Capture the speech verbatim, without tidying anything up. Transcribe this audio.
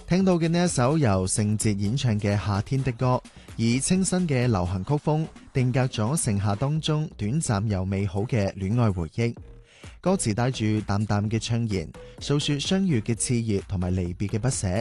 聽到嘅呢一首由盛哲演唱嘅《夏天的歌》，以清新嘅流行曲風定格咗盛夏當中短暫又美好嘅戀愛回憶。歌詞帶住淡淡嘅悵然，訴說相遇嘅熾熱同埋離別嘅不捨。